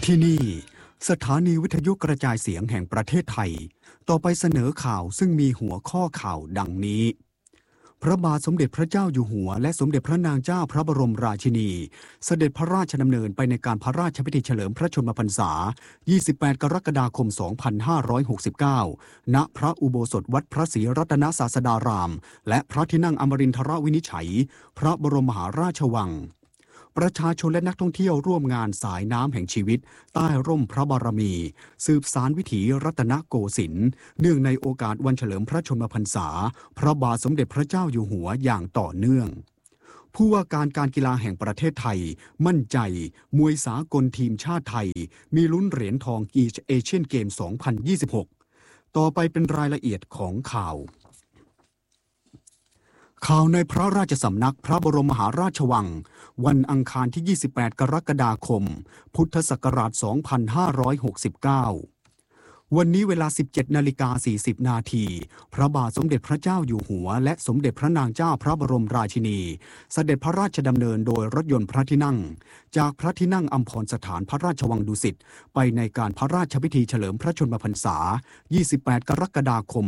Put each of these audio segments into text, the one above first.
ที่นี่สถานีวิทยุกระจายเสียงแห่งประเทศไทยต่อไปเสนอข่าวซึ่งมีหัวข้อข่าวดังนี้พระบาทสมเด็จพระเจ้าอยู่หัวและสมเด็จพระนางเจ้าพระบรมราชินีเสด็จพระราชดำเนินไปในการพระราชพิธีเฉลิมพระชนมพรรษา 28 กรกฎาคม 2569 ณ พระอุโบสถวัดพระศรีรัตนศาสดาราม และพระที่นั่งอมรินทรวินิจฉัย พระบรมมหาราชวังประชาชนและนักท่องเที่ยวร่วมงานสายน้ำแห่งชีวิตใต้ร่มพระบารมีสืบสานวิถีรัตนโกสินทร์เนื่องในโอกาสวันเฉลิมพระชนมพรรษาพระบาทสมเด็จพระเจ้าอยู่หัวอย่างต่อเนื่องผู้ว่าการกีฬาแห่งประเทศไทยมั่นใจมวยสากลทีมชาติไทยมีลุ้นเหรียญทองเอเชียนเกม 2026 ต่อไปเป็นรายละเอียดของข่าวในพระราชสำนักพระบรมมหาราชวังวันอังคารที่ 28 กรกฎาคม พุทธศักราช 2569 วันนี้เวลา 17:40 นาทีพระบาทสมเด็จพระเจ้าอยู่หัวและสมเด็จพระนางเจ้าพระบรมราชินีเสด็จพระราชดำเนินโดยรถยนต์พระที่นั่งจากพระที่นั่งอัมพรสถานพระราชวังดุสิตไปในการพระราชพิธีเฉลิมพระชนมพรรษา 28 กรกฎาคม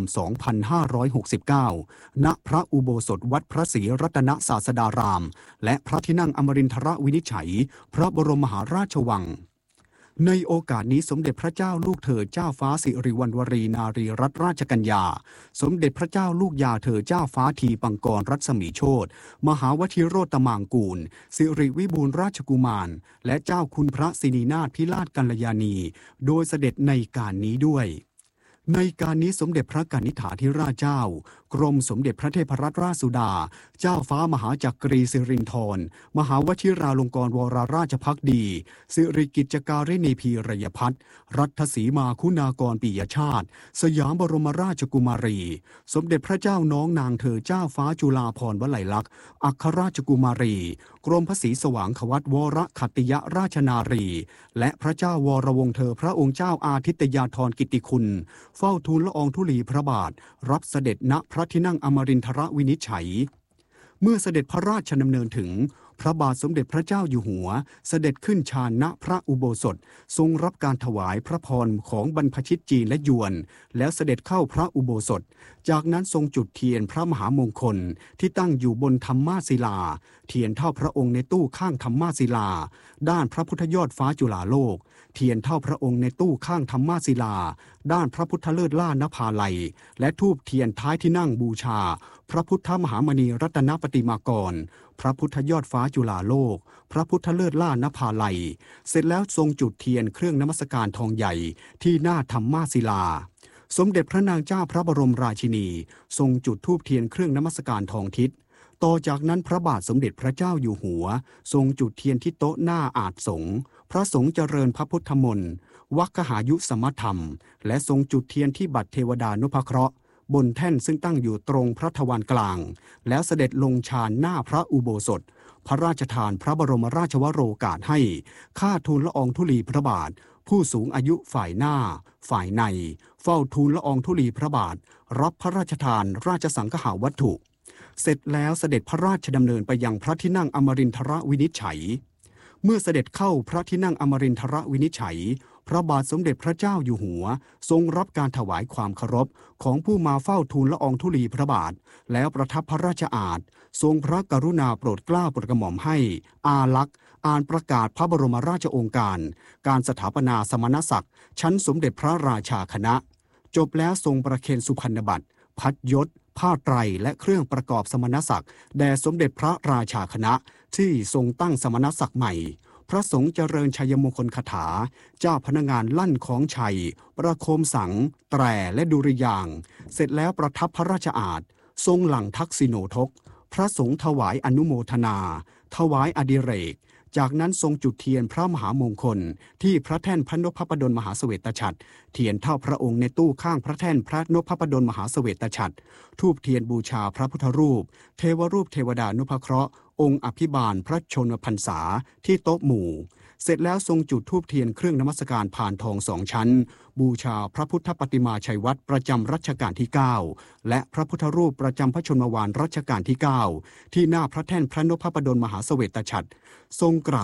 2569 ณ พระอุโบสถวัดพระศรีรัตนศาสดารามและพระที่นั่งอมรินทรวินิจฉัยพระบรมมหาราชวังในโอกาสนี้สมเด็จพระเจ้าลูกเธอเจ้าฟ้าสิริวัณวรีนารีรัตนราชกัญญาสมเด็จพระเจ้าลูกยาเธอเจ้าฟ้าทีปังกรรัศมีโชติมหาวชิโรตมางกูลสิริวิบูลย์ราชกุมารและเจ้าคุณพระสินีนาถพิราชกัลยาณีโดยเสด็จในการนี้ด้วยในการนี้สมเด็จพระกนิษฐาธิราชเจ้ากรมสมเด็จพระเทพรัตนราชสุดาเจ้าฟ้ามหาจักรีสิรินธรมหาวชิราลงกรณ์วรราชภักดีสิริกิจจการิณีพีรยพัฒน์รัฐสีมาคุณากรปิยชาติสยามบรมราชกุมารีสมเด็จพระเจ้าน้องนางเธอเจ้าฟ้าจุฬาภรณ์วลัยลักษณ์อัครราชกุมารีกรมพระศรีสว่างขวัตวรขัตติยราชนารีและพระเจ้าวรวงศ์เธอพระองค์เจ้าอาทิตยาธรกิตติคุณเฝ้าทูลละอองธุลีพระบาทรับเสด็จณพระที่นั่งอมรินทรวินิจฉัยเมื่อเสด็จพระราชดำเนินถึงพระบาทสมเด็จพระเจ้าอยู่หัวเสด็จขึ้นฌานณพระอุโบสถทรงรับการถวายพระพรของบรรพชิตจีนและยวนแล้วเสด็จเข้าพระอุโบสถจากนั้นทรงจุดเทียนพระมหามงคลที่ตั้งอยู่บนธรรมาศิลาเทียนเท่าพระองค์ในตู้ข้างธรรมาศิลาด้านพระพุทธยอดฟ้าจุฬาโลกเทียนเท่าพระองค์ในตู้ข้างธรรมาศิลาด้านพระพุทธเลิศล่านภาลัยและธูปเทียนท้ายที่นั่งบูชาพระพุทธมหามณีรัตนปฏิมากรพระพุทธยอดฟ้าจุฬาโลกพระพุทธเลิศล่านภาลัยเสร็จแล้วทรงจุดเทียนเครื่องนมัสการทองใหญ่ที่หน้าธรรมาศิลาสมเด็จพระนางเจ้าพระบรมราชินีทรงจุดธูปเทียนเครื่องนมัสการทองทิศต่อจากนั้นพระบาทสมเด็จพระเจ้าอยู่หัวทรงจุดเทียนที่โต๊ะหน้าอาสงฆ์พระสงฆ์เจริญพระพุทธมนต์วัคหายุสมธรรมและทรงจุดเทียนที่บัตรเทวดานุภเคราะห์บนแท่นซึ่งตั้งอยู่ตรงพระทวารกลางแล้วเสด็จลงฌานหน้าพระอุโบสถพระราชทานพระบรมราชวโรกาสให้ข้าทูลละอองธุลีพระบาทผู้สูงอายุฝ่ายหน้าฝ่ายในเฝ้าทูลละอองธุลีพระบาทรับพระราชทานราชสังฆาวัตถุเสร็จแล้วเสด็จพระราชดำเนินไปยังพระที่นั่งอมรินทรวินิจฉัยเมื่อเสด็จเข้าพระที่นั่งอมรินทรวินิจฉัยพระบาทสมเด็จพระเจ้าอยู่หัวทรงรับการถวายความเคารพของผู้มาเฝ้าทูลละอองธุลีพระบาทแล้วประทับพระราชอาณทรงพระกรุณาโปรดเกล้าโปรดกระหม่อมให้อาลักษ์อ่านประกาศพระบรมราชโองการการสถาปนาสมณศักดิ์ชั้นสมเด็จพระราชาคณะจบแล้วทรงประเคนสุพรรณบัตรพัดยศผ้าไตรและเครื่องประกอบสมณศักดิ์แด่สมเด็จพระราชาคณะที่ทรงตั้งสมณศักดิ์ใหม่พระสงฆ์เจริญชัยมงคลคาถาเจ้าพนักงานลั่นของชัยประโคมสังแตรและดุริยางค์เสร็จแล้วประทับพระราชอาณทรงหลั่งทักษิโนทกพระสงฆ์ถวายอนุโมทนาถวายอดิเรกจากนั้นทรงจุดเทียนพระมหามงคลที่พระแท่นพระนพพดลมหาเสวตฉัตรเทียนเท่าพระองค์ในตู้ข้างพระแท่นพระนพพดลมหาเสวตฉัตรธูปเทียนบูชาพระพุทธรูปเทวรูปเทวดานุภเคราะห์องค์อภิบาลพระชนมพรรษาที่โต๊ะหมู่เสร็จแล้วทรงจุดธูปเทียนเครื่องนมัสการผ่านทอง2 ชั้นบูชาพระพุทธปฏิมาชัยวัตรประจำรัชกาลที่9และพระพุทธรูปประจำพระชนมวาลรัชกาลที่9ที่หน้าพระแท่นพระนพพดลมหาเสวตฉัตรทรงกราบ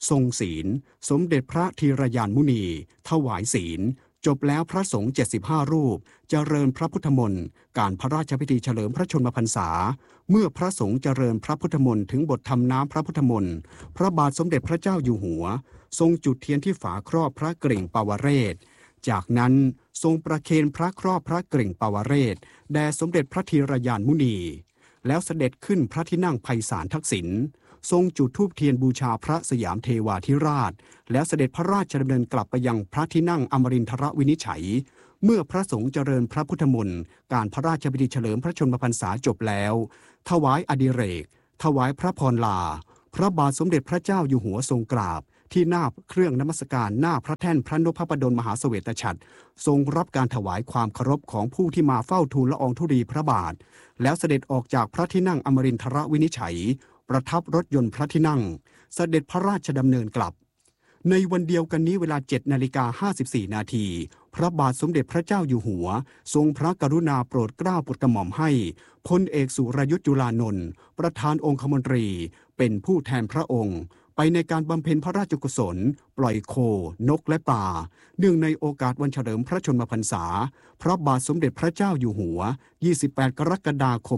ทรงศีลสมเด็จพระธีรยานมุนีถวายศีลจบแล้วพระสงฆ์75รูปเจริญพระพุทธมนต์การพระราชพิธีเฉลิมพระชนมพรรษาเมื่อพระสงฆ์เจริญพระพุทธมนต์ถึงบททำน้ำพระพุทธมนต์พระบาทสมเด็จพระเจ้าอยู่หัวทรงจุดเทียนที่ฝาครอบพระกริ่งปวเรศจากนั้นทรงประเคนพระครอบพระกริ่งปวเรศแด่สมเด็จพระธีรยานมุนีแล้วเสด็จขึ้นพระที่นั่งไพศาลทักษิณทรงจุดธูปเทียนบูชาพระสยามเทวาธิราชแล้วเสด็จพระราชดำเนินกลับไปยังพระที่นั่งอมรินทรวินิจฉัยเมื่อพระสงฆ์เจริญพระพุทธมนต์การพระราชพิธีเฉลิมพระชนมพรรษาจบแล้วถวายอดิเรกถวายพระพรลาพระบาทสมเด็จพระเจ้าอยู่หัวทรงกราบที่หน้าเครื่องนมัสการหน้าพระแท่นพระนพบดลมหาเสวตฉัตรทรงรับการถวายความเคารพของผู้ที่มาเฝ้าทูลละอองธุลีพระบาทแล้วเสด็จออกจากพระที่นั่งอมรินทรวินิจฉัยประทับรถยนต์พระที่นั่งเสด็จพระราชดำเนินกลับในวันเดียวกันนี้เวลา 7:54 นาทีพระบาทสมเด็จพระเจ้าอยู่หัวทรงพระกรุณาโปรดเกล้าโปรดกระหม่อมให้พลเอกสุรยุทธจุลานนท์ประธานองคมนตรีเป็นผู้แทนพระองค์ไปในการบำเพ็ญพระราชกุศลปล่อยโคนกและปลาเนื่องในโอกาสวันเฉลิมพระชนมพรรษาพระบาทสมเด็จพระเจ้าอยู่หัว28 กรกฎาคม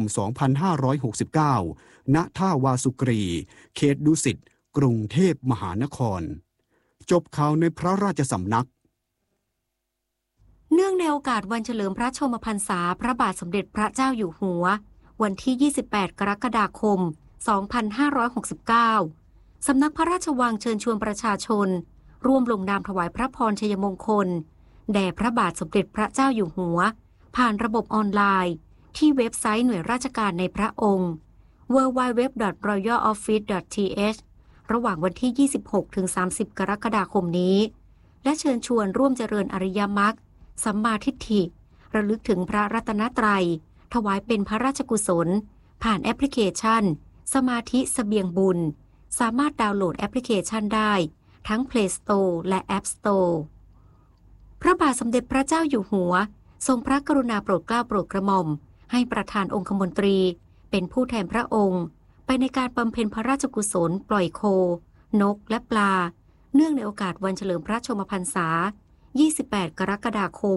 2569 ณ ท่าวาสุกรี เขตดุสิต กรุงเทพมหานคร จบข่าวในพระราชสำนักเนื่องในโอกาสวันเฉลิมพระชนมพรรษาพระบาทสมเด็จพระเจ้าอยู่หัววันที่ 28 กรกฎาคม 2569 สำนักพระราชวังเชิญชวนประชาชนร่วมลงนามถวายพระพรชัยมงคลแด่พระบาทสมเด็จพระเจ้าอยู่หัวผ่านระบบออนไลน์ที่เว็บไซต์หน่วยราชการในพระองค์ www.royaloffice.th ระหว่างวันที่ 26-30 กรกฎาคมนี้และเชิญชวนร่วมเจริญอริยมรรคสัมมาทิฏฐิระลึกถึงพระรัตนตรัยถวายเป็นพระราชกุศลผ่านแอปพลิเคชันสมาธิเสบียงบุญสามารถดาวน์โหลดแอปพลิเคชันได้ทั้ง Play Store และ App Store พระบาทสมเด็จพระเจ้าอยู่หัวทรงพระกรุณาโปรดเกล้าโปรดกระหม่อมให้ประธานองคมนตรีเป็นผู้แทนพระองค์ไปในการบำเพ็ญพระราชกุศลปล่อยโคนกและปลาเนื่องในโอกาสวันเฉลิมพระชนมพรรษา28 กรกฎาคม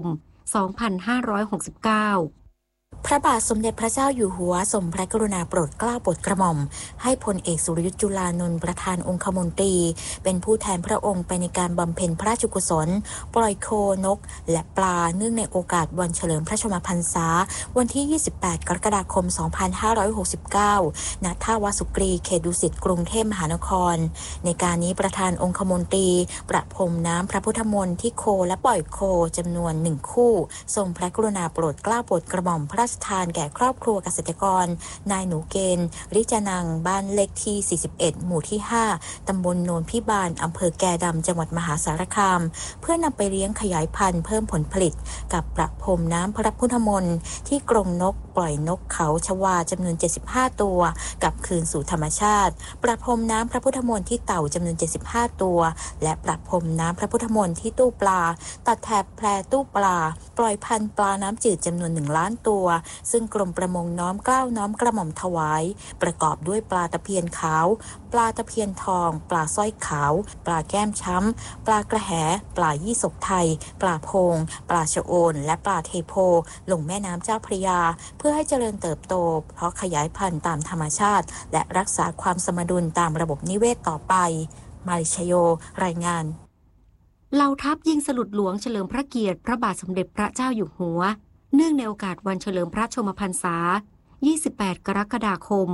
2569 พระบาทสมเด็จพระเจ้าอยู่หัวทรงพระกรุณาโปรดเกล้าโปรดกระหม่อมให้พลเอกสุรยุทธจุลานนท์ประธานองคมนตรีเป็นผู้แทนพระองค์ไปในการบำเพ็ญพระราชกุศลปล่อยโคนกและปลาเนื่องในโอกาสวันเฉลิมพระชนมพรรษาวันที่ 28 กรกฎาคม 2569 ณ ท่าวาสุกรี เขตดุสิต กรุงเทพมหานครในการนี้ประธานองคมนตรีประพรมน้ำพระพุทธมนต์ที่โคและปล่อยโคจำนวน1คู่ทรงพระกรุณาโปรดเกล้าโปรดกระหม่อมพระราชทานแก่ครอบครัวเกษตรกรนายหนูเกณฑ์ริจนังบ้านเลขที่41หมู่ที่5ตำบลโนนพิบาลอำเภอแก่ดำจังหวัดมหาสารคามเพื่อนำไปเลี้ยงขยายพันธุ์เพิ่มผลผลิตกับประพรมน้ำพระพุทธมนต์ที่กรงนกปล่อยนกเขาชวาจำนวน75ตัวกับคืนสู่ธรรมชาติประพรมน้ำพระพุทธมนต์ที่เต่าจำนวน75ตัวและประพรมน้ำพระพุทธมนต์ที่ตู้ปลาตัดแถบแพรตู้ปลาปล่อยพันธุ์ปลาน้ำจืดจำนวน1 ล้านตัวซึ่งกรมประมงน้อมเกล้าน้อมกระหม่อมถวายประกอบด้วยปลาตะเพียนขาวปลาตะเพียนทองปลาสร้อยขาวปลาแก้มช้ำปลากระแหปลายี่สกไทยปลาโพงปลาชะโอนและปลาเทโพลงแม่น้ำเจ้าพระยาเพื่อให้เจริญเติบโตเพราะขยายพันธุ์ตามธรรมชาติและรักษาความสมดุลตามระบบนิเวศต่อไปมาริชโยรายงานเหล่าทัพยิงสลุดหลวงเฉลิมพระเกียรติพระบาทสมเด็จพระเจ้าอยู่หัวเนื่องในโอกาสวันเฉลิมพระชนมพรรษา28 กรกฎาคม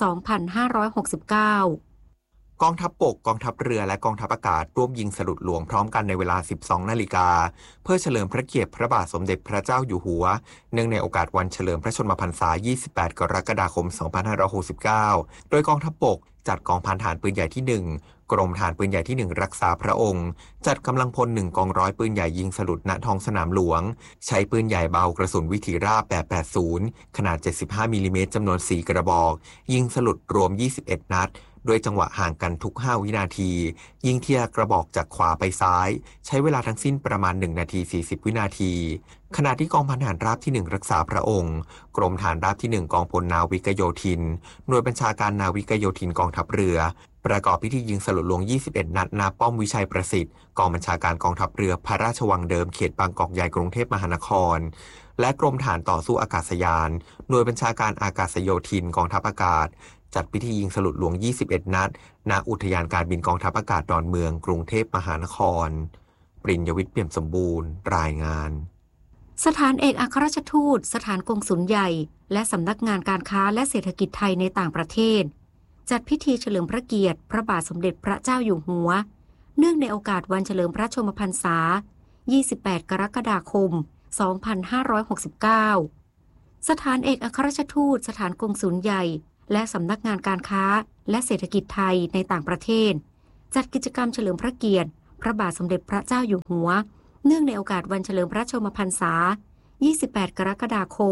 2569 กองทัพบกกองทัพเรือและกองทัพอากาศร่วมยิงสลุดหลวงพร้อมกันในเวลา 12 นาฬิกาเพื่อเฉลิมพระเกียรติพระบาทสมเด็จพระเจ้าอยู่หัวเนื่องในโอกาสวันเฉลิมพระชนมพรรษา28 กรกฎาคม 2569 โดยกองทัพบกจัดกองพันฐานปืนใหญ่ที่ 1กรมฐานปืนใหญ่ที่ 1รักษาพระองค์จัดกำลังพล1กองร้อยปืนใหญ่ยิงสลุดณท้องสนามหลวงใช้ปืนใหญ่เบากระสุนวิถีราบ880ขนาด75มิลลิเมตรจำนวน4กระบอกยิงสลุดรวม21นัดด้วยจังหวะห่างกันทุก5วินาทียิงทีละกระบอกจากขวาไปซ้ายใช้เวลาทั้งสิ้นประมาณ1นาที40วินาทีขณะที่กองพันฐานราบที่1รักษาพระองค์กรมฐานราบที่1กองพลนาวิกโยธินหน่วยบัญชาการนาวิกโยธินกองทัพเรือประกอบพิธียิงสลุดหลวง21นัดณป้อมวิชัยประสิทธิ์กองบัญชาการกองทัพเรือพระราชวังเดิมเขตบางกอกใหญ่กรุงเทพมหานครและกรมฐานต่อสู้อากาศยานหน่วยบัญชาการอากาศโยธินกองทัพอากาศจัดพิธียิงสลุดหลวง21นัดณอุทยานการบินกองทัพอากาศดอนเมืองกรุงเทพมหานครปริญญวิทย์เปี่ยมสมบูรณ์รายงานสถานเอกอัครราชทูตสถานกงสุลใหญ่และสำนักงานการค้าและเศรษฐกิจไทยในต่างประเทศจัดพิธีเฉลิมพระเกียรติพระบาทสมเด็จพระเจ้าอยู่หัวเนื่องในโอกาสวันเฉลิมพระชนมพรรษา28 กรกฎาคม 2569สถานเอกอัครราชทูตสถานกงสุลใหญ่และสำนักงานการค้าและเศรษฐกิจไทยในต่างประเทศจัดกิจกรรมเฉลิมพระเกียรติพระบาทสมเด็จพระเจ้าอยู่หัวเนื่องในโอกาสวันเฉลิมพระชนมพรรษา28 กรกฎาคม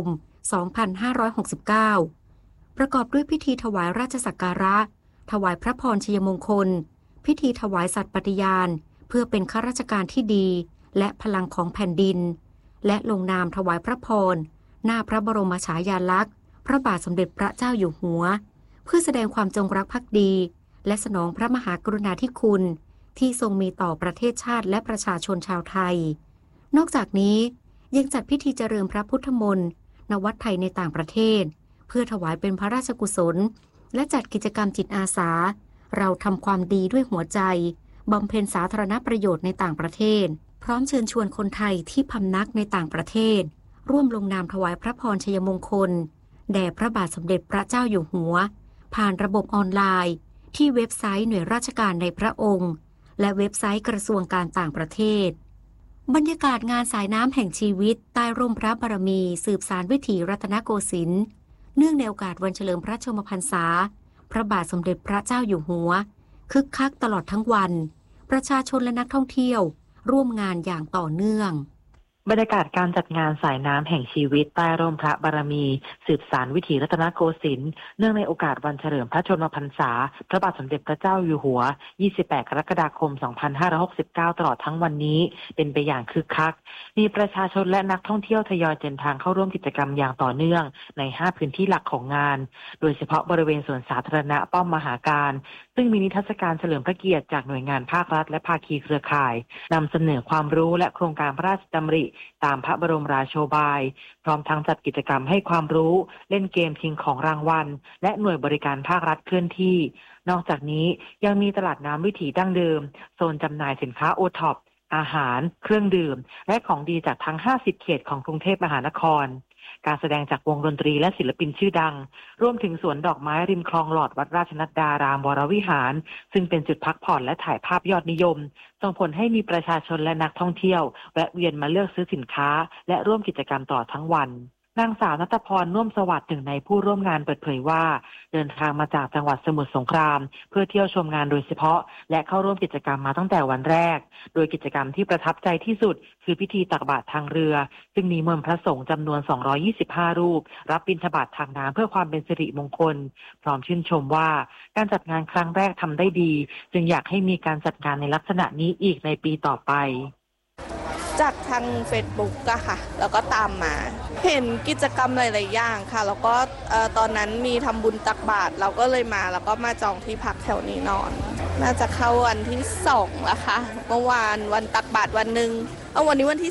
2569ประกอบด้วยพิธีถวายราชสักการะถวายพระพรชัยมงคลพิธีถวายสัตย์ปฏิญาณเพื่อเป็นข้าราชการที่ดีและพลังของแผ่นดินและลงนามถวายพระพรหน้าพระบรมฉายาลักษณ์พระบาทสมเด็จพระเจ้าอยู่หัวเพื่อแสดงความจงรักภักดีและสนองพระมหากรุณาธิคุณที่ทรงมีต่อประเทศชาติและประชาชนชาวไทยนอกจากนี้ยังจัดพิธีเจริญพระพุทธมนต์ณวัดไทยในต่างประเทศเพื่อถวายเป็นพระราชกุศลและจัดกิจกรรมจิตอาสาเราทำความดีด้วยหัวใจบำเพ็ญสาธารณประโยชน์ในต่างประเทศพร้อมเชิญชวนคนไทยที่พำนักในต่างประเทศร่วมลงนามถวายพระพรชัยมงคลแด่พระบาทสมเด็จพระเจ้าอยู่หัวผ่านระบบออนไลน์ที่เว็บไซต์หน่วยราชการในพระองค์และเว็บไซต์กระทรวงการต่างประเทศบรรยากาศงานสายน้ำแห่งชีวิตใต้ร่มพระบารมีสืบสานวิถีรัตนโกสินทร์เนื่องในโอกาสวันเฉลิมพระชนมพรรษาพระบาทสมเด็จพระเจ้าอยู่หัวคึกคักตลอดทั้งวันประชาชนและนักท่องเที่ยวร่วมงานอย่างต่อเนื่องบรรยากาศการจัดงานสายน้ำแห่งชีวิตใต้ร่มพระบารมีสืบสานวิถีรัตนโกสินทร์เนื่องในโอกาสวันเฉลิมพระชนมพรรษาพระบาทสมเด็จพระเจ้าอยู่หัว28 กรกฎาคม 2569ตลอดทั้งวันนี้เป็นไปอย่างคึกคักมีประชาชนและนักท่องเที่ยวทยอยเดินทางเข้าร่วมกิจกรรมอย่างต่อเนื่องใน5พื้นที่หลักของงานโดยเฉพาะบริเวณสวนสาธารณะป้อมมหาการซึ่งมีนิทรรศการเฉลิมพระเกียรติจากหน่วยงานภาครัฐและภาคีเครือข่ายนำเสนอความรู้และโครงการพระราชดำริตามพระบรมราโชบายพร้อมทั้งจัดกิจกรรมให้ความรู้เล่นเกมชิงของรางวัลและหน่วยบริการภาครัฐเคลื่อนที่นอกจากนี้ยังมีตลาดน้ำวิถีดั้งเดิมโซนจำหน่ายสินค้าโอท็อปอาหารเครื่องดื่มและของดีจากทั้ง50เขตของกรุงเทพมหานครการแสดงจากวงดนตรีและศิลปินชื่อดังรวมถึงสวนดอกไม้ริมคลองหลอดวัดราชนัดดารามวรวิหารซึ่งเป็นจุดพักผ่อนและถ่ายภาพยอดนิยมส่งผลให้มีประชาชนและนักท่องเที่ยวแวะเวียนมาเลือกซื้อสินค้าและร่วมกิจกรรมต่อทั้งวันนางสาวณัฐพรน่วมสวัสดิ์หนึ่งในผู้ร่วมงานเปิดเผยว่าเดินทางมาจากจังหวัดสมุทรสงครามเพื่อเที่ยวชมงานโดยเฉพาะและเข้าร่วมกิจกรรมมาตั้งแต่วันแรกโดยกิจกรรมที่ประทับใจที่สุดคือพิธีตักบาตรทางเรือซึ่งมีมวลพระสงฆ์จำนวน225รูปรับบิณฑบาตทางน้ำเพื่อความเป็นสิริมงคลพร้อมชื่นชมว่าการจัดงานครั้งแรกทำได้ดีจึงอยากให้มีการจัดงานในลักษณะนี้อีกในปีต่อไปจากทาง Facebook อะค่ะแล้วก็ตามมาเห็นกิจกรรมหลายๆอย่างค่ะแล้วก็ตอนนั้นมีทำบุญตักบาตรเราก็เลยมาแล้วก็มาจองที่พักแถวนี้นอนน่าจะเข้าวันที่2แล้วค่ะเมื่อวานวันตักบาตรวันนึงวันนี้วันที่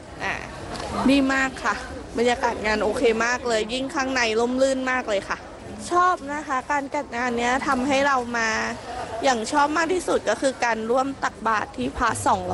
3ดีมากค่ะบรรยากาศงานโอเคมากเลยยิ่งข้างในร่มรื่นมากเลยค่ะชอบนะคะการจัดงานนี้ทำให้เรามาอย่างชอบมากที่สุดก็คือการร่วมตักบาตรที่พระ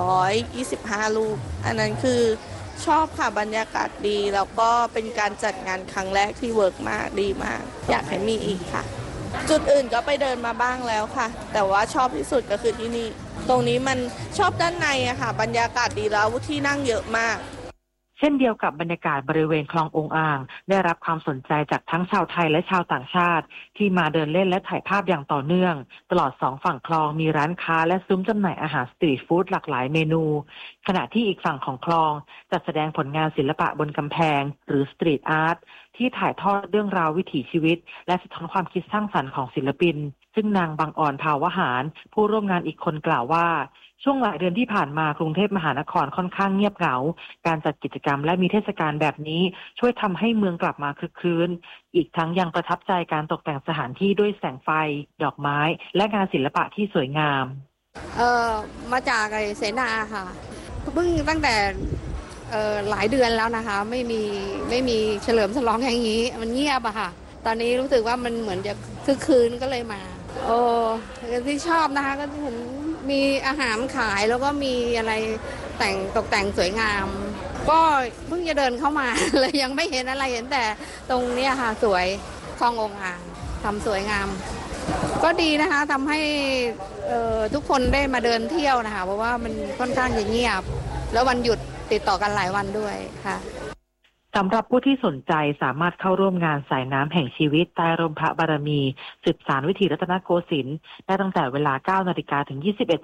225รูปอันนั้นคือชอบค่ะบรรยากาศดีแล้วก็เป็นการจัดงานครั้งแรกที่เวิร์กมากดีมากอยากให้มีอีกค่ะจุดอื่นก็ไปเดินมาบ้างแล้วค่ะแต่ว่าชอบที่สุดก็คือที่นี่ตรงนี้มันชอบด้านในอะค่ะบรรยากาศดีแล้วที่นั่งเยอะมากเช่นเดียวกับบรรยากาศบริเวณคลององอ่างได้รับความสนใจจากทั้งชาวไทยและชาวต่างชาติที่มาเดินเล่นและถ่ายภาพอย่างต่อเนื่องตลอด2ฝั่งคลองมีร้านค้าและซุ้มจำหน่ายอาหารสตรีทฟู้ดหลากหลายเมนูขณะที่อีกฝั่งของคลองจัดแสดงผลงานศิลปะบนกำแพงหรือสตรีทอาร์ตที่ถ่ายทอดเรื่องราววิถีชีวิตและสะท้อนความคิดสร้างสรรค์ของศิลปินซึ่งนางบังอ่อนภาวหารผู้ร่วมงานอีกคนกล่าวว่าช่วงหลายเดือนที่ผ่านมากรุงเทพมหานครค่อนข้างเงียบเหงาการจัดกิจกรรมและมีเทศกาลแบบนี้ช่วยทำให้เมืองกลับมาคึกคืนอีกทั้งยังประทับใจการตกแต่งสถานที่ด้วยแสงไฟดอกไม้และงานศิลปะที่สวยงามมาจากเสนาค่ะเพิ่งตั้งแต่หลายเดือนแล้วนะคะไม่มีเฉลิมฉลองอย่างนี้มันเงียบอะค่ะตอนนี้รู้สึกว่ามันเหมือนจะคึกคืนก็เลยมาที่ชอบนะคะก็เห็นมีอาหารขายแล้วก็มีอะไรตกแต่งสวยงามก็เพิ่งจะเดินเข้ามาเลยยังไม่เห็นอะไรเห็นแต่ตรงนี้ค่ะสวยคลององอ่างทำสวยงามก็ดีนะคะทำให้ทุกคนได้มาเดินเที่ยวนะคะเพราะว่ามันค่อนข้างจะเงียบแล้ววันหยุดติดต่อกันหลายวันด้วยค่ะสำหรับผู้ที่สนใจสามารถเข้าร่วมงานสายน้ำแห่งชีวิตใต้ร่มพระบารมีสืบสานวิถีรัตนโกสินทร์ได้ตั้งแต่เวลา 9 นาฬิกาถึง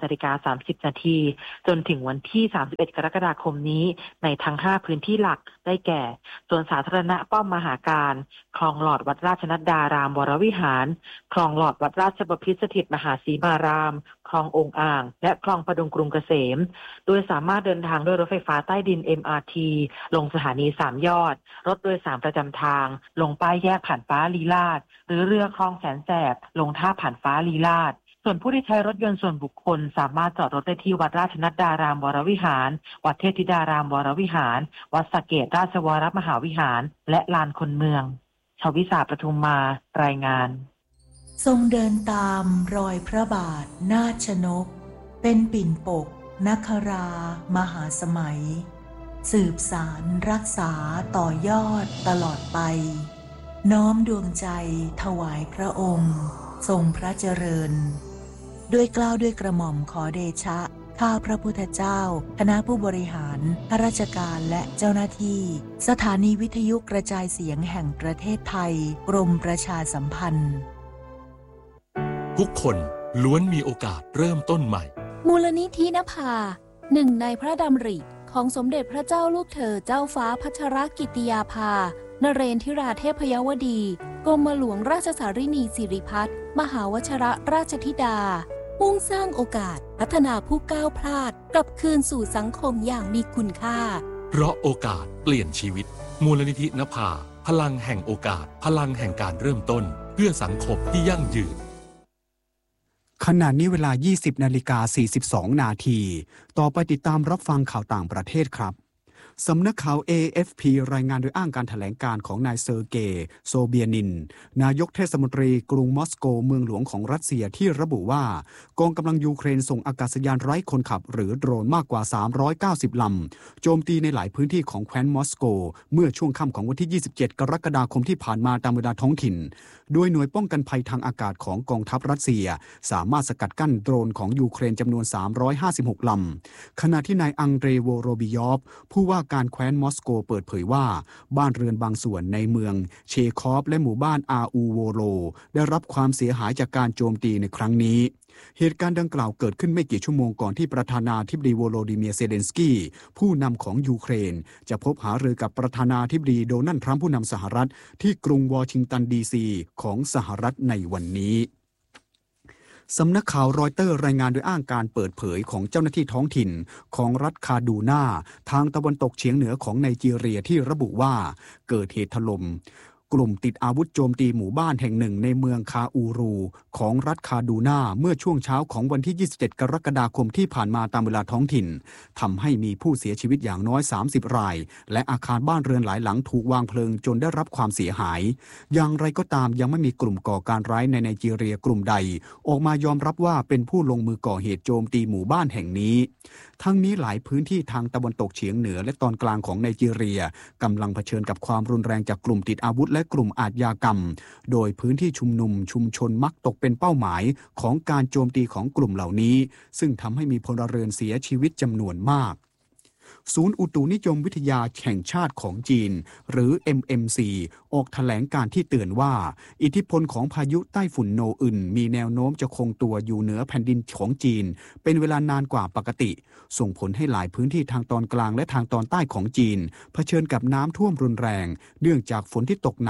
21:30 นาทีจนถึงวันที่ 31 กรกฎาคมนี้ในทั้ง 5 พื้นที่หลักได้แก่สวนสาธารณะป้อมมหาการคลองหลอดวัดราชนัดดารามวรวิหารคลองหลอดวัดราชบพิตรสถิตมหาสีมารามคลององอ่างและคลองพดุงกรุงเกษมโดยสามารถเดินทางด้วยรถไฟฟ้าใต้ดิน MRT ลงสถานี3 ยอดรถโดยสารประจำทางลงป้ายแยกผ่านฟ้าลีลาศหรือเรือคลองแสนแสบลงท่าผ่านฟ้าลีลาศส่วนผู้ที่ใช้รถยนต์ส่วนบุคคลสามารถจอดรถได้ที่วัดราชนัดดารามวรวิหารวัดเทพธิดารามวรวิหารวัดสะเกษราชวรมหาวิหารและลานคนเมืองชวิสาปทุมมารายงานทรงเดินตามรอยพระบาทนาชนกเป็นปิ่นปกนครามหาสมัยสืบสารรักษาต่อยอดตลอดไปน้อมดวงใจถวายพระองค์ทรงพระเจริญด้วยเกล้าด้วยกระหม่อมขอเดชะข้าพระพุทธเจ้าคณะผู้บริหารข้าราชการและเจ้าหน้าที่สถานีวิทยุกระจายเสียงแห่งประเทศไทยกรมประชาสัมพันธ์ทุกคนล้วนมีโอกาสเริ่มต้นใหม่มูลนิธินภาหนึ่งในพระดำริของสมเด็จพระเจ้าลูกเธอเจ้าฟ้าพัชรกิติยาภานเรนทิราเทพยวดีกรมหลวงราชสารินีสิริพัฒน์มหาวชิรราชธิดามุ่งสร้างโอกาสพัฒนาผู้ก้าวพลาดกลับคืนสู่สังคมอย่างมีคุณค่าเพราะโอกาสเปลี่ยนชีวิตมูลนิธินภาพลังแห่งโอกาสพลังแห่งการเริ่มต้นเพื่อสังคมที่ยั่งยืนขณะนี้เวลา 20:42 นาทีต่อไปติดตามรับฟังข่าวต่างประเทศครับสำนักข่าว AFP รายงานโดยอ้างการแถลงการของนายเซอร์เกย์โซเบียนินนายกเทศมนตรีกรุงมอสโกเมืองหลวงของรัสเซียที่ระบุว่ากองกำลังยูเครนส่งอากาศยานไร้คนขับหรือโดรนมากกว่า390ลำโจมตีในหลายพื้นที่ของแคว้นมอสโกเมื่อช่วงค่ำของวันที่27กรกฎาคมที่ผ่านมาตามเวลาท้องถิ่นโดยหน่วยป้องกันภัยทางอากาศของกองทัพรัสเซียสามารถสกัดกั้นโดรนของยูเครนจำนวน356ลำขณะที่นายอังเดรโวโรบิยอฟผู้ว่าการแคว้นมอสโกเปิดเผยว่าบ้านเรือนบางส่วนในเมืองเชคอฟและหมู่บ้านอาอูโวโลได้รับความเสียหายจากการโจมตีในครั้งนี้เหตุการณ์ดังกล่าวเกิดขึ้นไม่กี่ชั่วโมงก่อนที่ประธานาธิบดีโวโลดิเมียร์เซเลนสกี้ผู้นำของยูเครนจะพบหารือกับประธานาธิบดีโดนัลด์ทรัมป์ผู้นำสหรัฐที่กรุงวอชิงตันดีซีของสหรัฐในวันนี้สำนักข่าวรอยเตอร์รายงานโดยอ้างการเปิดเผยของเจ้าหน้าที่ท้องถิ่นของรัฐคาดูนาทางตะวันตกเฉียงเหนือของไนจีเรียที่ระบุว่าเกิดเหตุถล่มกลุ่มติดอาวุธโจมตีหมู่บ้านแห่งหนึ่งในเมืองคาอูรูของรัฐคาดูนาเมื่อช่วงเช้าของวันที่27กรกฎาคมที่ผ่านมาตามเวลาท้องถิ่นทำให้มีผู้เสียชีวิตอย่างน้อย30รายและอาคารบ้านเรือนหลายหลังถูกวางเพลิงจนได้รับความเสียหายอย่างไรก็ตามยังไม่มีกลุ่มก่อการร้ายในไนจีเรียกลุ่มใดออกมายอมรับว่าเป็นผู้ลงมือก่อเหตุโจมตีหมู่บ้านแห่งนี้ทั้งนี้หลายพื้นที่ทางตะวันตกเฉียงเหนือและตอนกลางของไนจีเรียกำลังเผชิญกับความรุนแรงจากกลุ่มติดอาวุธและกลุ่มอาชญากรรมโดยพื้นที่ชุมชนมักตกเป็นเป้าหมายของการโจมตีของกลุ่มเหล่านี้ซึ่งทำให้มีพลเรือนเสียชีวิตจำนวนมากศูนย์อุตุนิยมวิทยาแห่งชาติของจีนหรือ MMC ออกแถลงการที่เตือนว่าอิทธิพลของพายุใต้ฝุ่นโนอึนมีแนวโน้มจะคงตัวอยู่เหนือแผ่นดินของจีนเป็นเวลานานกว่าปกติส่งผลให้หลายพื้นที่ทางตอนกลางและทางตอนใต้ของจีนเผชิญกับน้ำท่วมรุนแรงเนื่องจากฝนที่ตกหนัก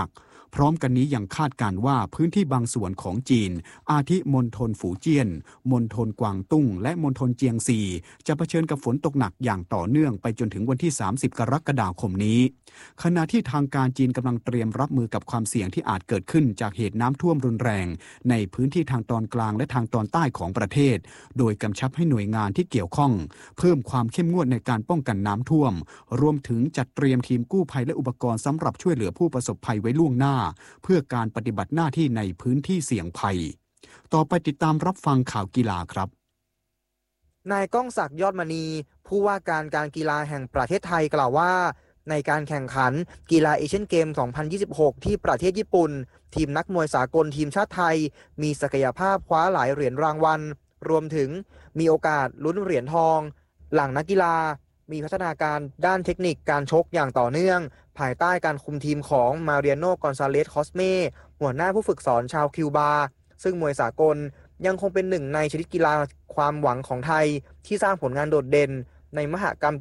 พร้อมกันนี้ยังคาดการณ์ว่าพื้นที่บางส่วนของจีนอาทิมณฑลฝูเจี้ยนมณฑลกวางตุ้งและมณฑลเจียงซีจะเผชิญกับฝนตกหนักอย่างต่อเนื่องไปจนถึงวันที่30กรกฎาคมนี้ขณะที่ทางการจีนกำลังเตรียมรับมือกับความเสี่ยงที่อาจเกิดขึ้นจากเหตุน้ำท่วมรุนแรงในพื้นที่ทางตอนกลางและทางตอนใต้ของประเทศโดยกำชับให้หน่วยงานที่เกี่ยวข้องเพิ่มความเข้มงวดในการป้องกันน้ำท่วมรวมถึงจัดเตรียมทีมกู้ภัยและอุปกรณ์สำหรับช่วยเหลือผู้ประสบภัยไว้ล่วงหน้าเพื่อการปฏิบัติหน้าที่ในพื้นที่เสี่ยงภัยต่อไปติดตามรับฟังข่าวกีฬาครับนายก้องศักดิ์ยอดมณีผู้ว่าการการกีฬาแห่งประเทศไทยกล่าวว่าในการแข่งขันกีฬาเอเชียนเกม 2026 ที่ประเทศญี่ปุ่นทีมนักมวยสากลทีมชาติไทยมีศักยภาพคว้าหลายเหรียญรางวัลรวมถึงมีโอกาสลุ้นเหรียญทองหลังนักกีฬามีพัฒนาการด้านเทคนิคการชกอย่างต่อเนื่องภายใต้การคุมทีมของมาเรียโน กอนซาเลส คอสเมหัวหน้าผู้ฝึกสอนชาวคิวบาซึ่งมวยสากลยังคงเป็นหนึ่งในชนิดกีฬาความหวังของไทยที่สร้างผลงานโดดเด่นในมหกรรม